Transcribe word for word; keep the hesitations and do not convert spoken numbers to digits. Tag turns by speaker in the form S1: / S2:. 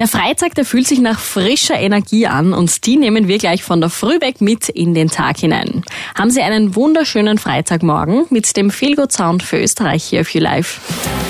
S1: Der Freitag, der fühlt sich nach frischer Energie an und die nehmen wir gleich von der Früh weg mit in den Tag hinein. Haben Sie einen wunderschönen Freitagmorgen mit dem Feel Good Sound für Österreich hier auf YouLife.